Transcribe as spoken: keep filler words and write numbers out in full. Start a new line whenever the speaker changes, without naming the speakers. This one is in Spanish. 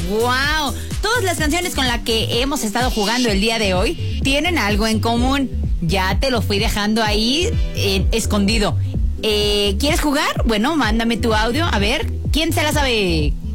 Wow, todas las canciones con las que hemos estado jugando el día de hoy tienen algo en común. Ya te lo fui dejando ahí eh, escondido. Eh, ¿Quieres jugar? Bueno, mándame tu audio. A ver, ¿quién se la sabe?